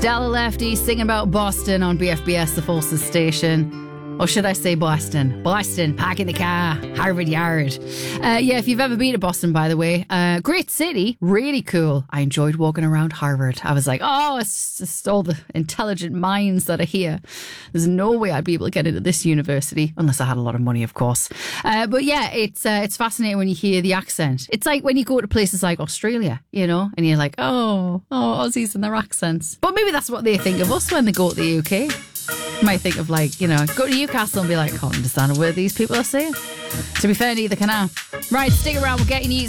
Stella Lefty singing about Boston on BFBS, the Forces station. Or should I say Boston? Boston, park in the car, Harvard Yard. Yeah, if you've ever been to Boston, by the way, great city, really cool. I enjoyed walking around Harvard. I was like, oh, it's just all the intelligent minds that are here. There's no way I'd be able to get into this university, unless I had a lot of money, of course. But yeah, it's fascinating when you hear the accent. It's like when you go to places like Australia, you know, and you're like, oh, Aussies and their accents. But maybe that's what they think of us when they go to the UK. Might think of like, you know, go to Newcastle and be like, I can't understand a word these people are saying. To be fair, neither can I. Right, stick around, we'll get your news.